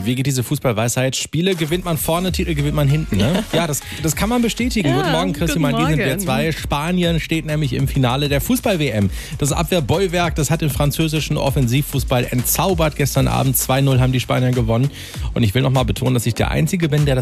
wie geht diese Fußballweisheit? Spiele gewinnt man vorne, Titel gewinnt man hinten. Ne? Ja, das kann man bestätigen. Ja, guten Morgen, Christi, guten wir sind wir Morgen. zwei. Spanien steht nämlich im Finale der Fußball-WM. Das Abwehrbollwerk, das hat den französischen Offensivfußball entzaubert. Gestern Abend 2-0 haben die Spanier gewonnen. Und ich will noch mal betonen, dass ich der Einzige bin, der das